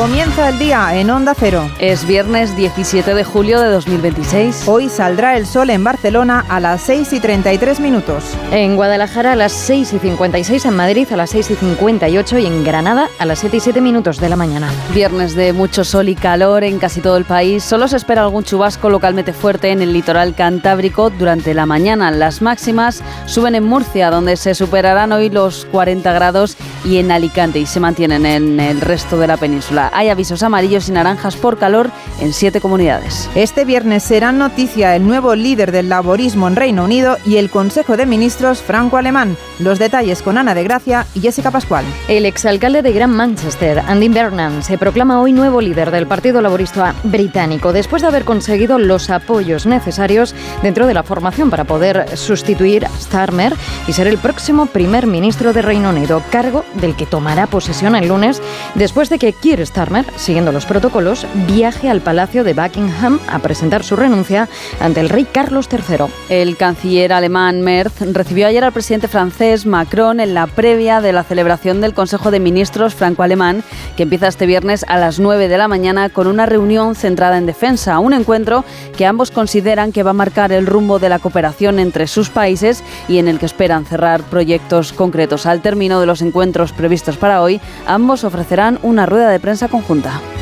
Comienza el día en Onda Cero. Es viernes 17 de julio de 2026. Hoy saldrá el sol en Barcelona a las 6:33. En Guadalajara a las 6:56, en Madrid a las 6:58 y en Granada a las 7:07 de la mañana. Viernes de mucho sol y calor en casi todo el país. Solo se espera algún chubasco localmente fuerte en el litoral cantábrico durante la mañana. Las máximas suben en Murcia, donde se superarán hoy los 40 grados, y en Alicante, y se mantienen en el resto de la península. Hay avisos amarillos y naranjas por calor en 7 comunidades. Este viernes será noticia el nuevo líder del laborismo en Reino Unido y el Consejo de Ministros franco-alemán. Los detalles con Ana de Gracia y Jessica Pascual. El exalcalde de Gran Manchester, Andy Burnham, se proclama hoy nuevo líder del Partido Laborista británico, después de haber conseguido los apoyos necesarios dentro de la formación para poder sustituir a Starmer y ser el próximo primer ministro de Reino Unido, cargo del que tomará posesión el lunes, después de que Keir Starmer, siguiendo los protocolos, viaje al Palacio de Buckingham a presentar su renuncia ante el rey Carlos III. El canciller alemán Merz recibió ayer al presidente francés Macron en la previa de la celebración del Consejo de Ministros franco-alemán, que empieza este viernes a las 9 de la mañana con una reunión centrada en defensa, un encuentro que ambos consideran que va a marcar el rumbo de la cooperación entre sus países y en el que esperan cerrar proyectos concretos. Al término de los encuentros previstos para hoy, ambos ofrecerán una rueda de prensa conjunta.